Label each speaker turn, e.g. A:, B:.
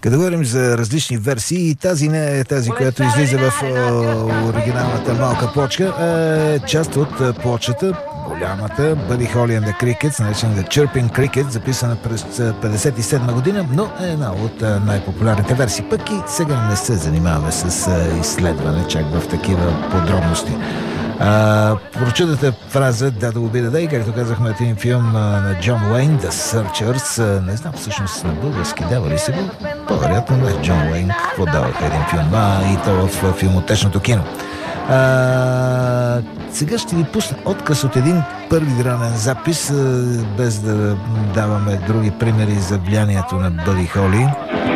A: Като говорим за различни версии, тази не е тази, която излиза в оригиналната малка плочка, е част от плочата, голямата Buddy Holly and the Crickets, наречена The Chirping Cricket, записана през 1957 година, но е една от най-популярните версии. Пък и сега не се занимаваме с изследване чак в такива подробности. Прочутата фраза "Да да убида да", и както казахме, един филм на Джон Уейн, The Searchers, не знам всъщност на български дава ли се го, по-вероятно да, Джон Уейн, какво даваха един филм, и то в филмотечното кино. Сега ще ви пусна отказ от един първи дранен запис, без да даваме други примери за влиянието на Бъди Холи.